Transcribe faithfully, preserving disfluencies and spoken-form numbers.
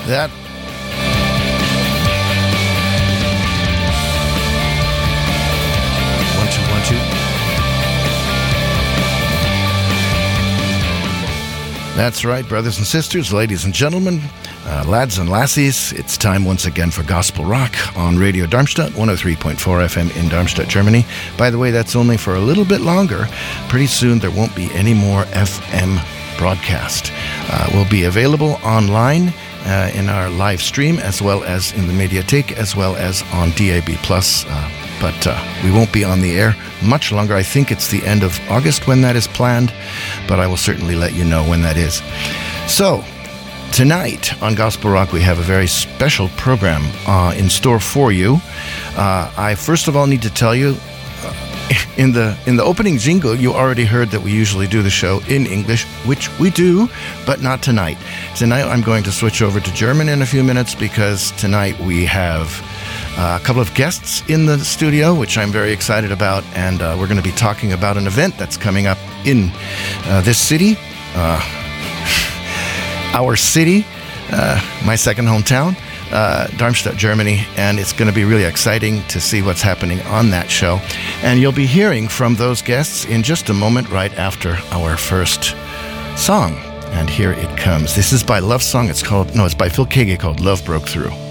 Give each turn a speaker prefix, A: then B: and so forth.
A: That one two one two. That's right, brothers and sisters, ladies and gentlemen, uh, lads and lassies. It's time once again for Gospel Rock on Radio Darmstadt, one oh three point four F M in Darmstadt, Germany. By the way, that's only for a little bit longer. Pretty soon there won't be any more F M broadcast. Uh, we'll be available online uh, in our live stream, as well as in the Mediathek, as well as on D A B plus. Uh, but uh, we won't be on the air much longer. I think it's the end of August when that is planned, but I will certainly let you know when that is. So, tonight on Gospel Rock, we have a very special program uh, in store for you. Uh, I first of all need to tell you, In the in the opening jingle, you already heard that we usually do the show in English, which we do, but not tonight. Tonight I'm going to switch over to German in a few minutes because tonight we have uh, a couple of guests in the studio, which I'm very excited about, and uh, we're going to be talking about an event that's coming up in uh, this city, uh, our city, uh, my second hometown. Uh, Darmstadt, Germany, and it's going to be really exciting to see what's happening on that show. And you'll be hearing from those guests in just a moment right after our first song. And here it comes. This is by Love Song. It's called, no, it's by Phil Keaggy called Love Broke Through.